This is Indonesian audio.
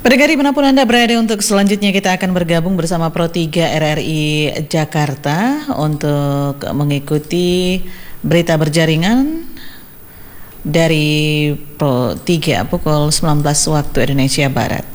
Pendengar dimanapun Anda berada, untuk selanjutnya kita akan bergabung bersama Pro 3 RRI Jakarta untuk mengikuti berita berjaringan dari Pro 3 pukul 19 waktu Indonesia Barat.